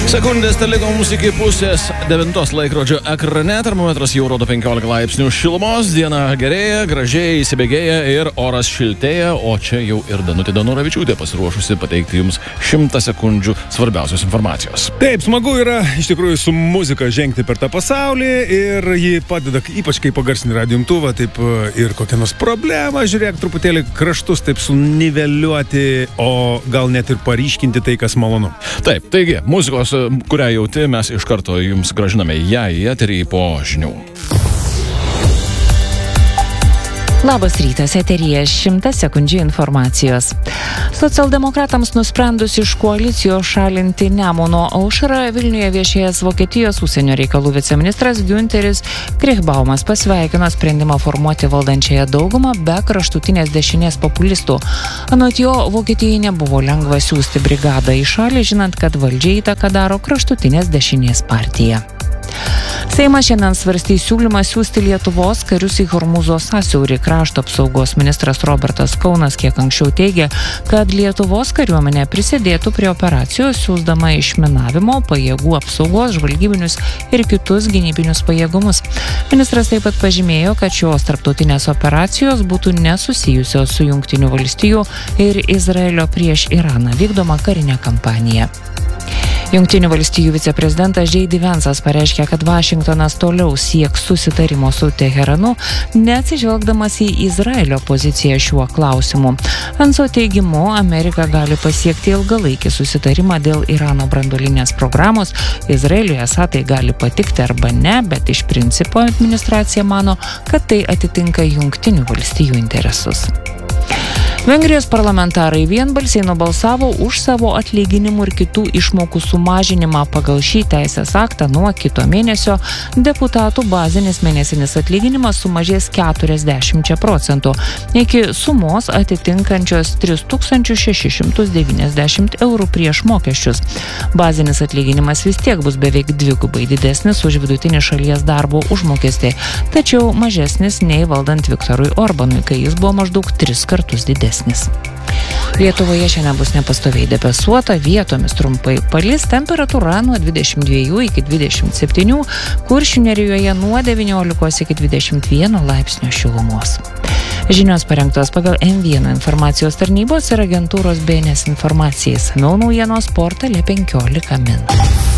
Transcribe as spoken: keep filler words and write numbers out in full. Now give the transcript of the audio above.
Sekundės teliko mums iki pusės devintos laikrodžio ekrane. Termometras jau rodo penkiolika laipsnių šilumos. Diena gerėja, gražiai įsibėgėja ir oras šiltėja. O čia jau ir Danutė Danoravičiūtė pasiruošusi pateikti jums šimtą sekundžių svarbiausios informacijos. Taip, smagu yra iš tikrųjų su muzika žengti per tą pasaulį ir ji padeda, ypač kai pagarsinį radijo imtuvą, taip ir kokią nors problemą, žiūrėk, truputėlį kraštus taip suniveliuoti, o gal net ir paryškinti tai, kas malonu. Taip, taigi, muzikos, kurią jauti, mes iš karto jums gražiname ją į eterį po žinių. Labas rytas, eteryje šimtas sekundžių informacijos. Socialdemokratams nusprendus iš koalicijos šalinti Nemuno aušrą, Vilniuje viešėjęs Vokietijos užsienio reikalų viceministras Günteris Krichbaumas pasveikino sprendimą formuoti valdančiąją daugumą be kraštutinės dešinės populistų. Anot jo, Vokietijai nebuvo lengva siųsti brigadą į šalį, žinant, kad valdžiai įtaką daro kraštutinės dešinės partija. Seimas šiandien svarstys siūlymą siųsti Lietuvos karius į Hormūzo sąsiaurį. Krašto apsaugos ministras Robertas Kaunas kiek anksčiau teigė, kad Lietuvos kariuomenė prisidėtų prie operacijos, siųsdama išminavimo, pajėgų apsaugos, žvalgybinius ir kitus gynybinius pajėgumus. Ministras taip pat pažymėjo, kad šios tarptautinės operacijos būtų nesusijusios su Jungtinių valstijų ir Izraelio prieš Iraną vykdoma karinė kampanija. Jungtinių valstijų viceprezidentas J D Vance'as pareiškė, kad Vašingtonas toliau sieks susitarimo su Teheranu, neatsižvelgdamas į Izraelio poziciją šiuo klausimu. Vance'o teigimu, Amerika gali pasiekti ilgalaikį susitarimą dėl Irano branduolinės programos. Izraeliui esą tai gali patikti arba ne, bet iš principo administracija mano, kad tai atitinka Jungtinių valstijų interesus. Vengrijos parlamentarai vienbalsiai nubalsavo už savo atlyginimų ir kitų išmokų sumažinimą. Pagal šį teisės aktą nuo kito mėnesio deputatų bazinis mėnesinis atlyginimas sumažės keturiasdešimt procentų iki sumos atitinkančios tris tūkstančius šešis šimtus devyniasdešimt eurų prieš mokesčius. Bazinis atlyginimas vis tiek bus beveik dvigubai didesnis už vidutinį šalies darbo užmokestį, tačiau mažesnis nei valdant Viktorui Orbanui, kai jis buvo maždaug tris kartus didesnis. Lietuvoje šiandien bus nepastoviai debesuota, vietomis trumpai palis, temperatūra nuo dvidešimt dviejų iki dvidešimt septynių, Kuršių Nerijoje nuo devyniolikos iki dvidešimt vieno laipsnio šilumos. Žinios parengtos pagal M vieną informacijos tarnybos ir agentūros B N S informacijai. Samiau naujienos portale penkiolika min.